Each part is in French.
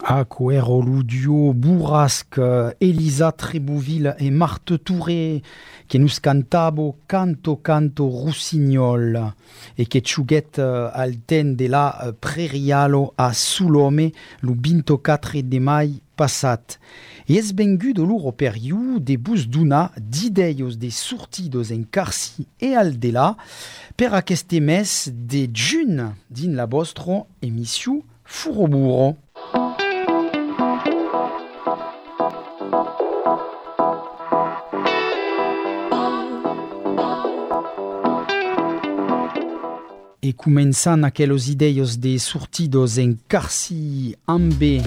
Acuero, Ludio, Bourrasque, Elisa Trébouville et Marthe Touré, que nous cantabo canto Rossignol, et que chuguet alten de la prerialo a Sulome, lu 24 de mai passat. E es bengudo luro periu de bus d'una d'ideios de sortidos en Carsi e Aldela per aquest mes de jun din la vostro emissió Furoburo. E començant aqueles ideios de sortidos en Carsi ambe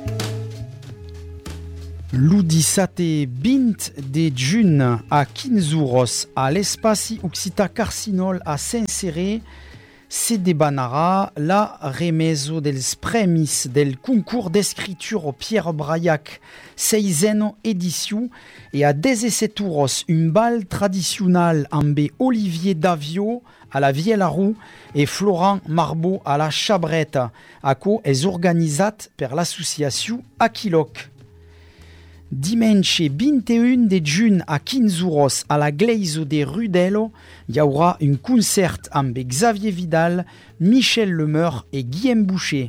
l'udissate 20 de jun a 15 euros a l'espaci Occità Carcinol a Saint-Céré se debanarà la remeso dels premis del concours d'escriture Pierre Braillac 6ena edició e a 17 euros un bal tradicional amb Olivier Davio a la Viella Roux et Florent Marbeau a la Chabreta. Aco és organitzat per l'associació Aquiloc. Dimanche 21 de juin a 15 euros a la Gleiso de Rudelo hi haurà un concert amb Xavier Vidal, Michel Lemeur et Guillaume Boucher.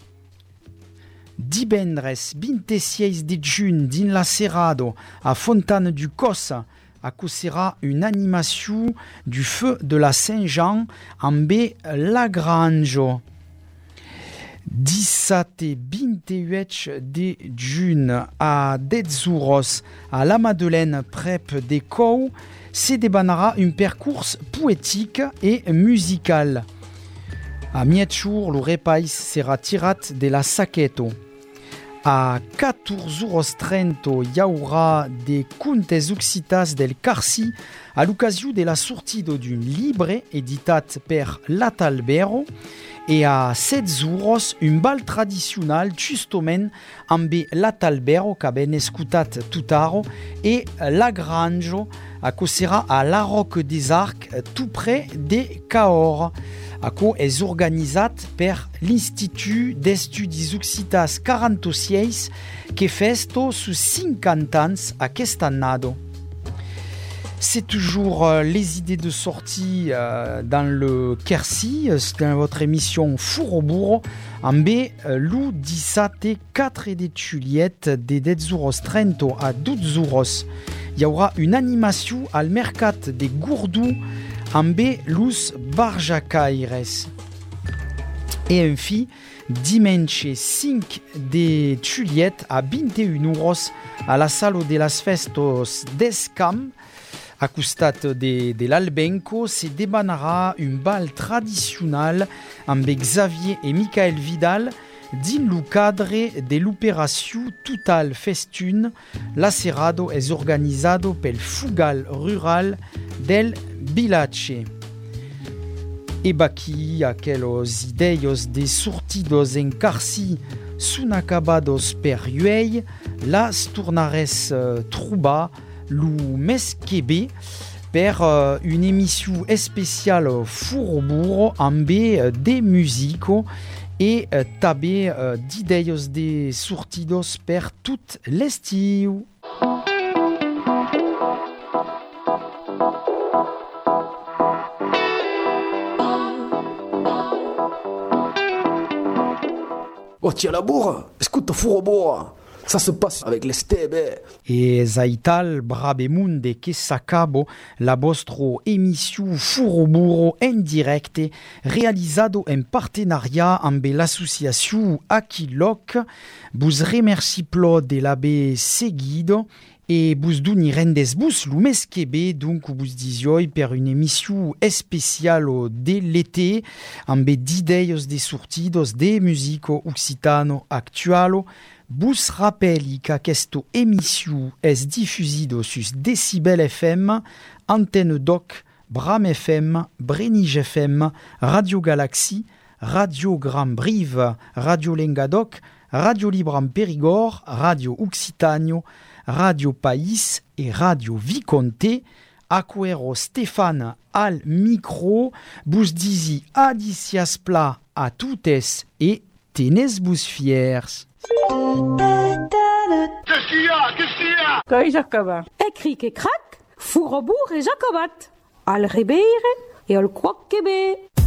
Divendres 26 de juin din la Cerrado a Fontane du Cos acossera une animation du feu de la Saint-Jean amb Lagrange. 17 et 28 de juin a 10 euros a la Madeleine prep de Cou se debanarà un percurs poétique et musical. A mietjour, le repais sera tirat de la Saqueto. A 14,30 € hi haurà de contes occitas del Carsi a l'ocasió de la sortida d'un llibre editat per L'Atalbero e a 16 euros un bal tradicional justament amb L'Atalbero que ben escutat tutaro e Lagrange acossera a la Roque des Arcs tout près de Cahors. Aco és organitzat per l'Institut d'Estudis Occitas 46 que festo sus 50 ans aquest annado. C'est toujours les idées de sortie dans le Quercy, dans votre émission Furoburo, amb lu 17 de Juliette de 10,30 € a 12 euros. Il y aura une animation al mercat de Gourdou amb lus barjacaires. Et enfin, dimanche 5 de Juliette a 21 euros a la Sala de las Festos d'Escam, a costat de l'Albenco, se debanarà un bal tradicional amb Xavier et Michael Vidal din lo cadre de l'opération Total Festune. L'acerrado és organitzado pel Fugal Rural del Vilache. E baqui aqueles ideios de sortidos en Carsi sun acabados per uei, las tornares trobar lo mes que ve per une émission spéciale Furoburo amb de musico e també d'ideios de sortidos per tot l'estiu. Oh, tiens la bourre, écoute Furoburo. Ça se passe avec les stebe. E zaital brabemunde que s'acabo la vostro émission Furoburo en directe realizado en partenariat amb l'associació Aquiloc. Vos remercie plo de l'haver seguido et vos doni rendes vos lo mes que ve, donc vos disioi per une émission spéciale de l'été amb d'ideios de sortidos de musico occitano actualo. Vos rappeli qu'aquesta émission est diffusido sus Decibel FM, Antenne Doc, Bram FM, Brenige FM, Radio Galaxy, Radio Grand Brive, Radio Lengadoc, Radio Libre en Périgord, Radio Occitano, Radio País et Radio Viconte. Acuero Stéphane al micro, vos disi adicias pla a toutes et tenez-vos fiers. Qu'est-ce qu'il y a? Qu'est-ce qu'il y a? Coi Jacobin. Écrit que crac, four au bourg et Jacobat. Al ribeire et al quoc que bé.